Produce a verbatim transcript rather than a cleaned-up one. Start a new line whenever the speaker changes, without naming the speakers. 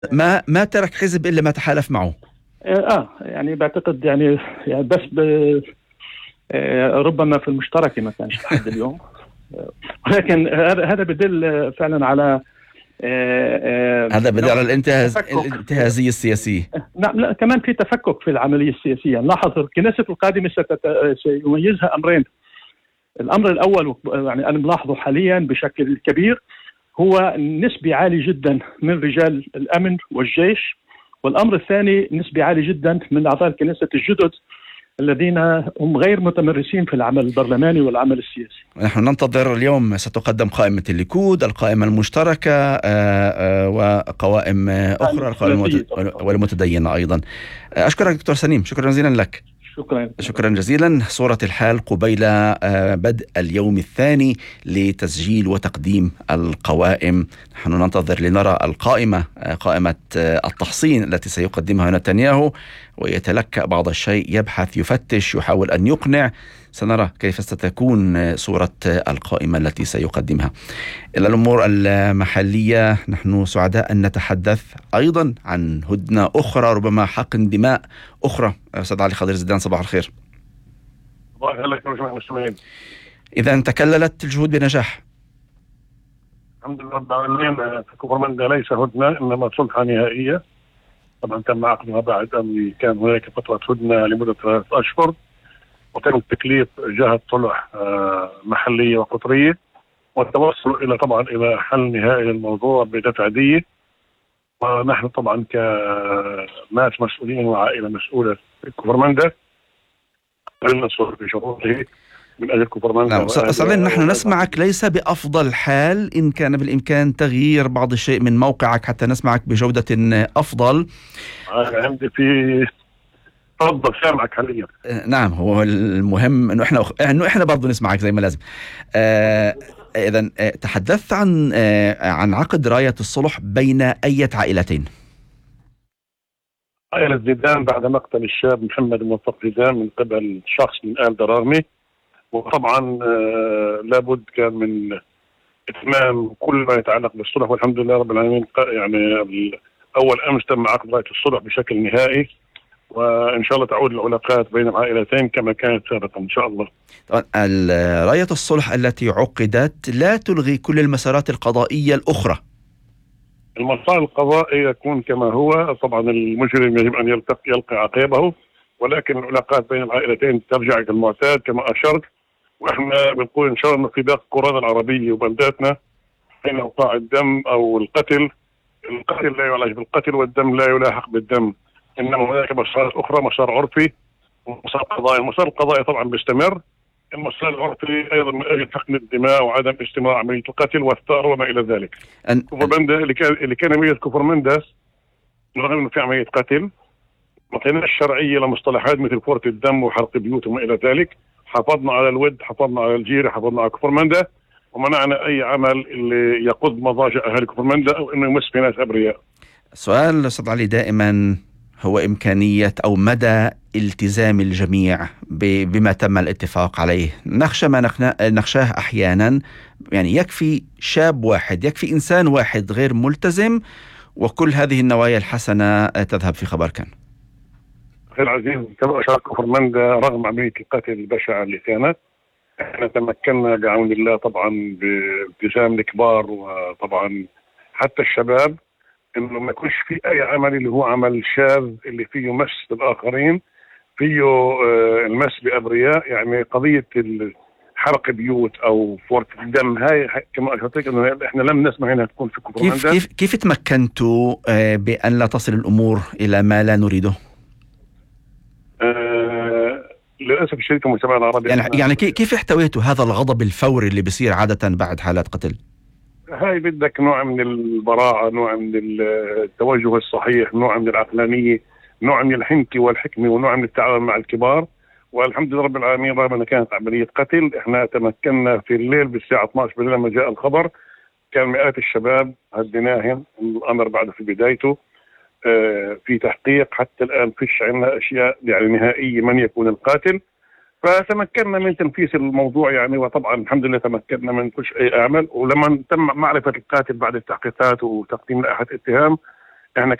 ما ما ترك حزب إلا ما تحالف معه.
اه يعني بعتقد يعني, يعني بس ب... آه ربما في المشترك ما كانش لحد اليوم. آه ولكن هذا بدل فعلا على آه آه
هذا بدل على الانتهاز
تفكك.
الانتهازية السياسية.
نعم، لا كمان في تفكك في العملية السياسية. نلاحظ الكنيسة القادمة ستت... سيميزها أمرين. الأمر الأول يعني أنا ملاحظه حاليا بشكل كبير هو نسبة عالية جدا من رجال الأمن والجيش، والأمر الثاني نسبة عالية جدا من أعضاء الكنيسة الجدد الذين هم غير متمرسين في العمل البرلماني والعمل السياسي.
نحن ننتظر اليوم ستقدم قائمة الليكود، القائمة المشتركة وقوائم أخرى، القوائم والمتدينة أيضا. أشكرك دكتور سليم، شكرا جزيلا لك.
شكرا
شكرا جزيلا. صورة الحال قبيل بدء اليوم الثاني لتسجيل وتقديم القوائم. نحن ننتظر لنرى القائمة، قائمة التحصين التي سيقدمها نتنياهو، ويتلكأ بعض الشيء، يبحث، يفتش، يحاول أن يقنع. سنرى كيف ستكون صورة القائمة التي سيقدمها. إلى الأمور المحلية، نحن سعداء أن نتحدث أيضا عن هدنة أخرى، ربما حقن دماء أخرى. أستاذ علي خضير زيدان، صباح الخير.
صباح الخير.
إذا تكللت الجهود بنجاح؟
الحمد لله رب العالمين. في كفرمندا ليس هدنة إنما صلحة نهائية. طبعا تم عقدها بعد أن كان هناك فترة هدنة لمدة ثلاثة أشهر، وتم التكليف جهة صلح محلية وقطرية، والتوصل إلى طبعا إلى حل نهائي للموضوع بدفع دية. ونحن طبعا كناس مسؤولين وعائلة مسؤولة في كفرمندا ننصر في شروطه من أجل كفرمندا.
نعم أستاذ، نحن نسمعك ليس بأفضل حال، إن كان بالإمكان تغيير بعض الشيء من موقعك حتى نسمعك بجودة أفضل.
أنا عندي في تفضل سامعك حاليا.
نعم، هو المهم انه احنا انه احنا برضه نسمعك زي ما لازم. آه اذا آه تحدثت عن آه عن عقد راية الصلح بين اية عائلتين؟
عائلة زيدان بعد مقتل الشاب محمد موفق زيدان من قبل شخص من آل درارمي، وطبعا آه لابد كان من اتمام كل ما يتعلق بالصلح، والحمد لله رب العالمين. يعني اول امس تم عقد راية الصلح بشكل نهائي، وإن شاء الله تعود العلاقات بين العائلتين كما كانت سابقا إن شاء الله.
طبعا راية الصلح التي عقدت لا تلغي كل المسارات القضائية الأخرى.
المسار القضائي يكون كما هو، طبعا المجرم يجب أن يلقى, يلقى عقابه، ولكن العلاقات بين العائلتين ترجع إلى المعتاد كما أشرت. وإحنا بنقول إن شاء الله في باقي القرى العربية وبلداتنا حين وقع الدم أو القتل، القتل لا يعالج بالقتل والدم لا يلاحق بالدم، إنما هناك مسارات أخرى، مسار عرفي ومسار قضائي. المسار القضائي طبعا بيستمر، المسار العرفي أيضا من أجل حقن الدماء وعدم استمرار عملية القتل والثار وما إلى ذلك. أن... كفرمندا اللي كان اللي كان يميز كفرمندا رغم أنه في عملية قتل ما كانش الشرعية لمصطلحات مثل فرط الدم وحرق بيوت وما إلى ذلك. حافظنا على الود، حافظنا على الجيرة، حافظنا على كفرمندا، ومنعنا أي عمل اللي يقض مضاجع أهل كفرمندا أو إنه يمس في ناس أبرياء.
سؤال أستاذ علي دائما هو إمكانية أو مدى التزام الجميع بما تم الاتفاق عليه. نخشى ما نخشاه أحيانا، يعني يكفي شاب واحد، يكفي إنسان واحد غير ملتزم وكل هذه النوايا الحسنة تذهب في خبر كان.
أخي العزيز، كما أشار كفرمندا رغم عملية القتل البشعة اللي كانت، احنا تمكنا بعون الله طبعا بالتزام الكبار وطبعا حتى الشباب انه ما يكونش في اي عمل اللي هو عمل شاذ اللي فيه مس بالاخرين، فيه آه المس بابرياء. يعني قضيه حرق بيوت او فرط الدم هاي كما اشرت لك انه احنا لم نسمع هنا تكون في كفرمندا.
كيف كيف كيف تمكنتوا آه بان لا تصل الامور الى ما لا نريده؟
آه للاسف الشديد المجتمع العربي
يعني يعني كيف احتويتوا هذا الغضب الفوري اللي بيصير عاده بعد حالات قتل؟
هاي بدك نوع من البراعة، نوع من التوجه الصحيح، نوع من العقلانية، نوع من الحنكة والحكمة، ونوع من التعاون مع الكبار. والحمد لله رب العالمين رغم أنها كانت عملية قتل احنا تمكنا في الليل بالساعة اثنعش بالليل لما جاء الخبر كان مئات الشباب هديناهم. الأمر بعد في بدايته اه في تحقيق، حتى الآن فيش عندنا أشياء يعني نهائية من يكون القاتل، فتمكنا من تنفيذ الموضوع يعني. وطبعا الحمد لله تمكنا من كل اي اعمال، ولما تم معرفه القاتل بعد التحقيقات وتقديم لائحه اتهام احنا